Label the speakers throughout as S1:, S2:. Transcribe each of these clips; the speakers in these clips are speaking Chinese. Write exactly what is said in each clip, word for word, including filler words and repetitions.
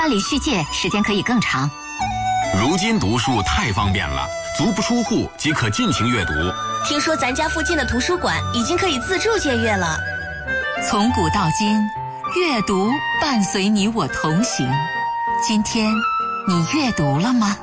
S1: 办理续借时间可以更长。
S2: 如今读书太方便了，足不出户即可尽情阅读。
S3: 听说咱家附近的图书馆已经可以自助借阅了。
S1: 从古到今，阅读伴随你我同行。今天你阅读了吗？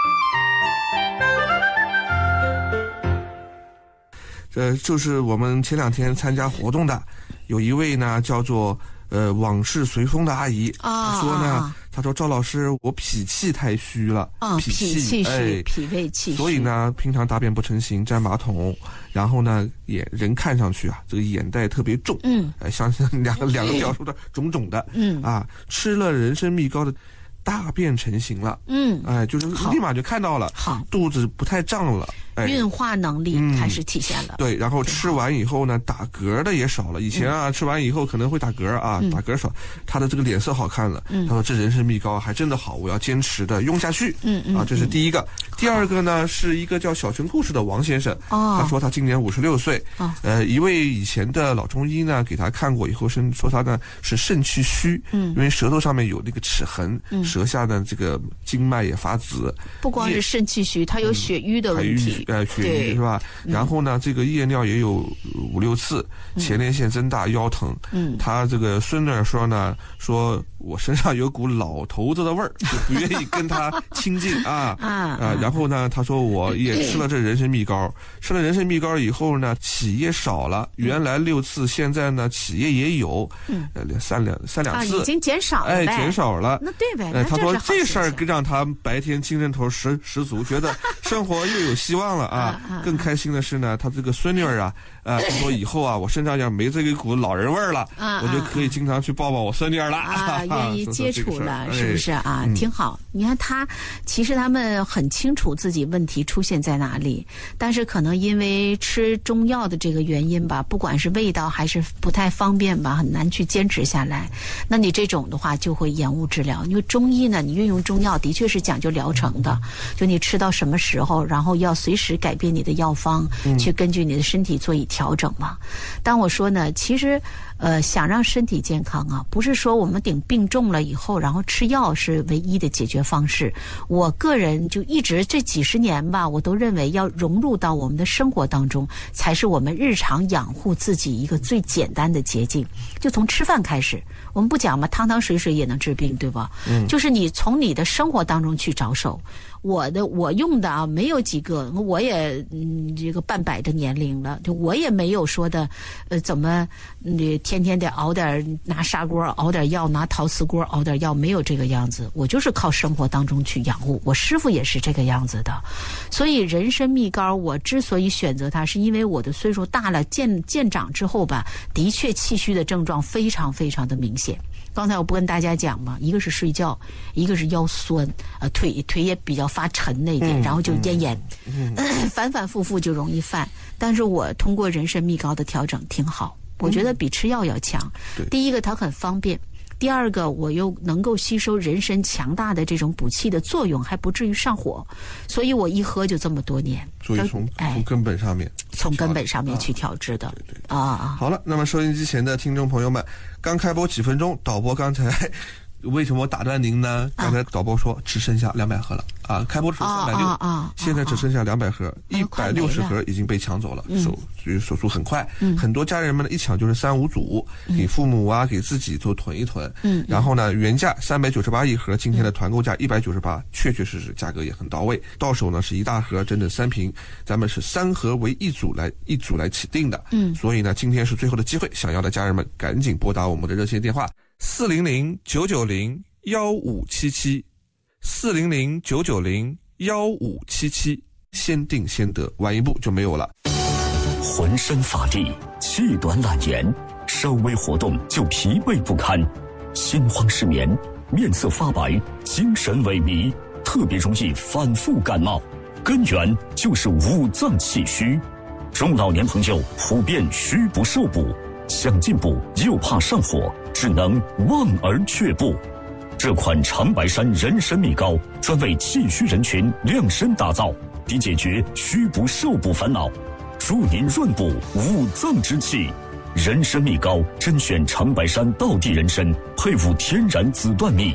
S4: 这就是我们前两天参加活动的，有一位呢叫做呃往事随风的阿姨，
S5: 啊，
S4: 她说呢，她说赵老师，我脾气太虚了，
S5: 啊，脾气虚，哎，脾胃气虚，
S4: 所以呢，平常大便不成形，沾马桶，然后呢，眼人看上去啊，这个眼袋特别重，
S5: 嗯，
S4: 哎，像像两个两个表述的肿肿的，
S5: 嗯
S4: 啊，吃了人参蜜膏的。大便成型了，
S5: 嗯，
S4: 哎，就是立马就看到了，
S5: 好，
S4: 肚子不太胀了，哎，
S5: 运化能力开始体现了。
S4: 嗯、对，然后吃完以后呢，打嗝的也少了。以前啊，嗯、吃完以后可能会打嗝啊，
S5: 嗯、
S4: 打嗝少，他的这个脸色好看了。
S5: 嗯、
S4: 他说这人参蜜膏还真的好，我要坚持的用下去。
S5: 嗯嗯，
S4: 啊，这是第一个。嗯、第二个呢，是一个叫小陈故事的王先生，
S5: 哦，
S4: 他说他今年五十六岁，
S5: 哦，
S4: 呃，一位以前的老中医呢给他看过以后，是说他呢是肾气虚，
S5: 嗯，
S4: 因为舌头上面有那个齿痕，嗯，舌下的这个。经脉也发紫，
S5: 不光是肾气虚，它有血瘀的问题，
S4: 呃，血瘀是吧？然后呢，这个夜尿也有五六次，前列腺增大，腰疼。嗯，他这个孙女说呢，说我身上有股老头子的味儿，就不愿意跟他亲近啊
S5: 啊
S4: 啊！然后呢，他说我也吃了这人参蜜膏，吃了人参蜜膏以后呢，起夜少了，原来六次，现在呢起夜也有，
S5: 嗯，
S4: 呃，三两三两次，
S5: 已经减少了，
S4: 哎，减少了。
S5: 那对呗？
S4: 哎，他说这事儿让他白天精神头十十足，觉得生活又有希望了啊！更开心的是呢，他这个孙女儿啊，呃，他说以后啊，我身上要没这个股老人味儿了，我就可以经常去抱抱我孙女儿了
S5: 啊，愿意接触了，是不是啊？
S4: 嗯、
S5: 挺好。你看他，其实他们很清楚自己问题出现在哪里，但是可能因为吃中药的这个原因吧，不管是味道还是不太方便吧，很难去坚持下来。那你这种的话就会延误治疗，因为中医呢，你运用中药的确是讲究疗程的，就你吃到什么时候，然后要随时改变你的药方，
S4: 嗯、
S5: 去根据你的身体做以调整嘛。但我说呢，其实呃，想让身体健康啊，不是说我们顶病重了以后，然后吃药是唯一的解决方式。我个人就一直这几十年吧，我都认为要融入到我们的生活当中，才是我们日常养护自己一个最简单的捷径。就从吃饭开始，我们不讲嘛，汤汤水水也能治病，对吧？嗯，就是你从你的生活当中去着手。我的我用的啊，没有几个，我也嗯这个半百的年龄了，就我也没有说的，呃，怎么你、嗯、天天得熬点拿砂锅熬点药，拿陶瓷锅熬点药，没有这个样子。我就是靠生活当中去养护，我师傅也是这个样子的。所以人参蜜膏，我之所以选择它，是因为我的岁数大了，渐渐长之后吧，的确气虚的症状非常非常的明显。刚才我不跟大家讲嘛，一个是睡觉，一个是腰酸，呃，腿腿也比较发沉那一点，
S4: 嗯、
S5: 然后就咽炎，
S4: 嗯
S5: 嗯、反反复复就容易犯。但是我通过人参蜜膏的调整挺好，我觉得比吃药要强。
S4: 嗯、
S5: 第一个它很方便，第二个我又能够吸收人参强大的这种补气的作用，还不至于上火，所以我一喝就这么多年。
S4: 所以从、哎、从根本上面，
S5: 从根本上面去调制的，
S4: 对对
S5: 啊啊！
S4: 好了，那么收音机前的听众朋友们，刚开播几分钟，导播刚才为什么我打断您呢？刚才导播说只剩下两百盒了啊！开播的时候三百六
S5: 啊，
S4: 现在只剩下两百盒，一百六十盒已经被抢走了，
S5: 嗯、
S4: 手手速很快，
S5: 嗯、
S4: 很多家人们呢一抢就是三五组，嗯、给父母啊，给自己都囤一囤。
S5: 嗯，
S4: 然后呢，原价三百九十八一盒，今天的团购价一百九十八，确确实实价格也很到位。到手呢是一大盒，整整三瓶，咱们是三盒为一组来一组来起订的。
S5: 嗯，
S4: 所以呢，今天是最后的机会，想要的家人们赶紧拨打我们的热线电话四零零九九零。幺五七七，四零零九九零幺五七七，先定先得，晚一步就没有了。
S6: 浑身乏力，气短懒言，稍微活动就疲惫不堪，心慌失眠，面色发白，精神萎靡，特别容易反复感冒，根源就是五脏气虚。中老年朋友普遍虚不受补，想进补又怕上火，只能望而却步。这款长白山人参蜜膏专为气虚人群量身打造，并解决虚不受补烦恼，助您润补五脏之气。人参蜜膏甄选长白山道地人参，配伍天然紫段蜜，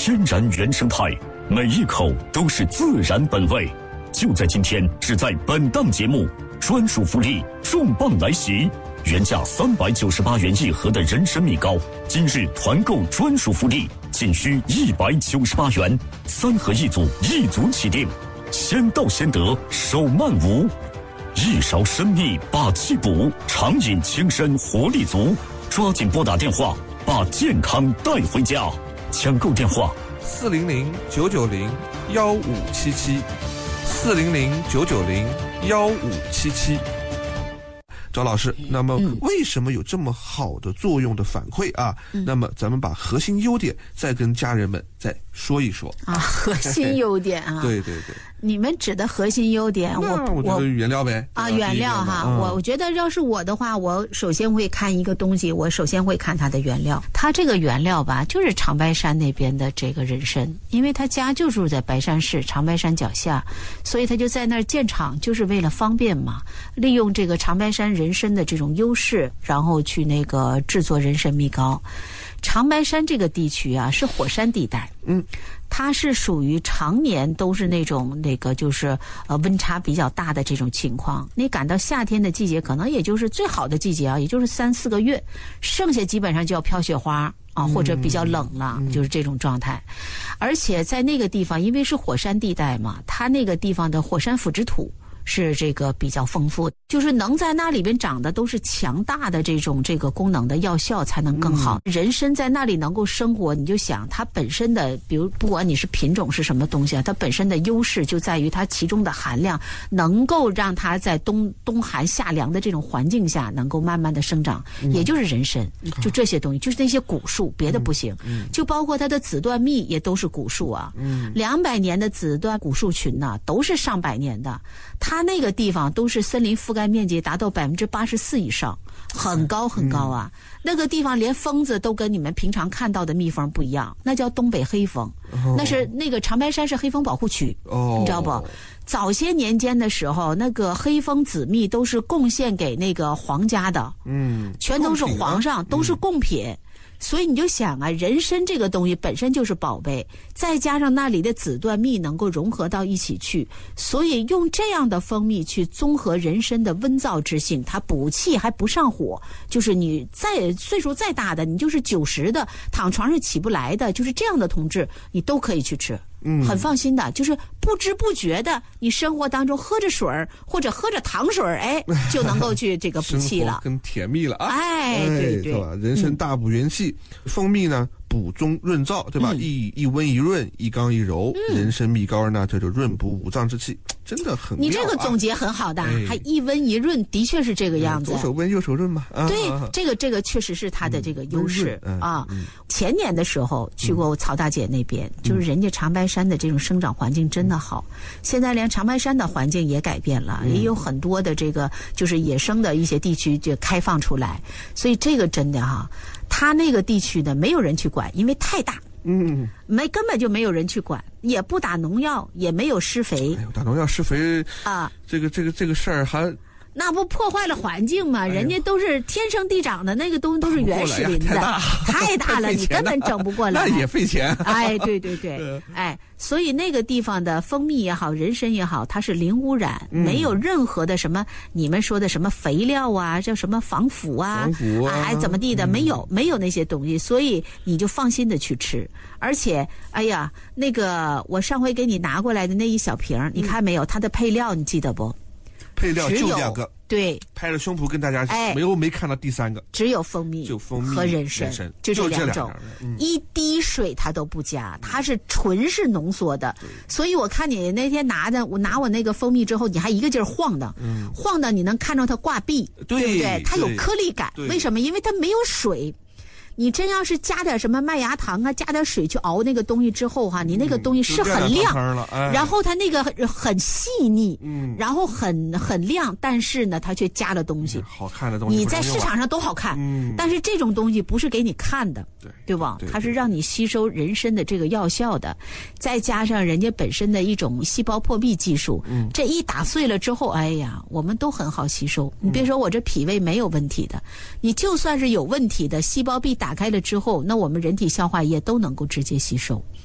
S6: 天然原生态，每一口都是自然本味。就在今天，只在本档节目，专属福利重磅来袭！原价三百九十八元一盒的人参蜜糕，今日团购专属福利，仅需一百九十八元，三盒一组，一组起订，先到先得，手慢无。一勺参蜜把气补，长饮轻身活力足。抓紧拨打电话，把健康带回家。抢购电话：
S4: 四零零九九零幺五七七，四零零九九零幺五七七。赵老师，那么为什么有这么好的作用的反馈啊？嗯、那么咱们把核心优点再跟家人们再说一说
S5: 啊。核心优点啊，
S4: 对对对，
S5: 你们指的核心优点，我
S4: 我觉得原料呗
S5: 啊，原料哈，嗯、我我觉得要是我的话，我首先会看一个东西，我首先会看它的原料，它这个原料吧，就是长白山那边的这个人参，因为他家就住在白山市长白山脚下，所以他就在那儿建厂，就是为了方便嘛，利用这个长白山人参的这种优势，然后去那个制作人参蜜糕。长白山这个地区啊，是火山地带，嗯，它是属于常年都是那种那个就是呃温差比较大的这种情况。你赶到夏天的季节，可能也就是最好的季节啊，也就是三四个月，剩下基本上就要飘雪花啊，或者比较冷了，嗯、就是这种状态。而且在那个地方，因为是火山地带嘛，它那个地方的火山腐殖土是这个比较丰富，就是能在那里边长的都是强大的这种这个功能的药效才能更好。嗯、人参在那里能够生活，你就想它本身的，比如不管你是品种是什么东西啊，它本身的优势就在于它其中的含量能够让它在冬冬寒夏凉的这种环境下能够慢慢的生长，嗯、也就是人参，就这些东西，就是那些古树，别的不行。嗯嗯、就包括它的紫椴蜜也都是古树啊，两百、嗯、年的紫椴古树群呢、啊，都是上百年的。它那个地方都是森林覆盖面积达到百分之八十四以上，很高很高啊！嗯、那个地方连蜂子都跟你们平常看到的蜜蜂不一样，那叫东北黑蜂，哦、那是那个长白山是黑蜂保护区，哦、你知道不？早些年间的时候，那个黑蜂紫蜜都是贡献给那个皇家的，嗯，全都是皇上，都是贡品。嗯所以你就想啊，人参这个东西本身就是宝贝，再加上那里的紫椴蜜能够融合到一起去，所以用这样的蜂蜜去综合人参的温燥之性，它补气还不上火，就是你再岁数再大的，你就是九十的，躺床上起不来的，就是这样的同志，你都可以去吃。嗯，很放心的，就是不知不觉的，你生活当中喝着水儿或者喝着糖水儿，哎，就能够去这个补气了，
S4: 更甜蜜了啊！
S5: 哎，对对，
S4: 是吧？人参大补元气，嗯、蜂蜜呢补中润燥，对吧？嗯、一一温一润，一刚一柔，嗯、人参蜜糕呢，这就润补五脏之气，真的很妙、啊。
S5: 你这个总结很好的，哎、还一温一润，的确是这个样子。
S4: 左手温右手润嘛。啊、
S5: 对，啊、这个这个确实是它的这个优势、嗯、啊。嗯、前年的时候去过曹大姐那边，嗯、就是人家长白山的这种生长环境真的好，嗯、现在连长白山的环境也改变了，嗯、也有很多的这个就是野生的一些地区就开放出来，所以这个真的哈。他那个地区呢，没有人去管，因为太大，嗯，没根本就没有人去管，也不打农药，也没有施肥。
S4: 哎呦，打农药施肥啊，这个这个这个事儿还。
S5: 那不破坏了环境吗？人家都是天生地长的，那个东西都是原始林的，太大, 太大了，你根本整不过来。
S4: 那也费钱。
S5: 哎，对对对，哎，所以那个地方的蜂蜜也好，人参也好，它是零污染，嗯、没有任何的什么你们说的什么肥料啊，叫什么防腐啊，
S4: 防腐啊，
S5: 还、啊、怎么地的，嗯、没有没有那些东西，所以你就放心的去吃。而且，哎呀，那个我上回给你拿过来的那一小瓶，嗯、你看没有？它的配料你记得不？
S4: 配料就两个，
S5: 对，
S4: 拍着胸脯跟大家，哎，没有没看到第三个，
S5: 只有蜂蜜，
S4: 就蜂蜜
S5: 和人参，就这两种，嗯、一滴水它都不加，它是纯是浓缩的。所以我看你那天拿的，我拿我那个蜂蜜之后，你还一个劲儿晃荡，嗯、晃荡你能看到它挂壁，
S4: 对,
S5: 对不对？它有颗粒感，为什么？因为它没有水。你真要是加点什么麦芽糖啊，加点水去熬那个东西之后哈、啊，你那个东西是很亮，
S4: 嗯哎、
S5: 然后它那个很细腻，嗯，然后很很亮，但是呢，它却加了东西，
S4: 好看的东西，
S5: 你在市场上都好看，嗯，但是这种东西不是给你看的，对对吧？它是让你吸收人参的这个药效的，再加上人家本身的一种细胞破壁技术，嗯，这一打碎了之后，哎呀，我们都很好吸收。你别说我这脾胃没有问题的，你就算是有问题的细胞壁打。打开了之后，那我们人体消化液都能够直接吸收。